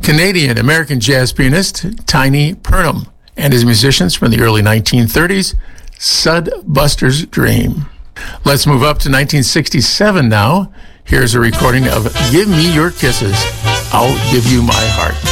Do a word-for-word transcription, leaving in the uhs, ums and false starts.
Canadian-American jazz pianist Tiny Purnam and his musicians from the early nineteen thirties, Sudbuster's Dream. Let's move up to nineteen sixty-seven now. Here's a recording of Give Me Your Kisses, I'll Give You My Heart.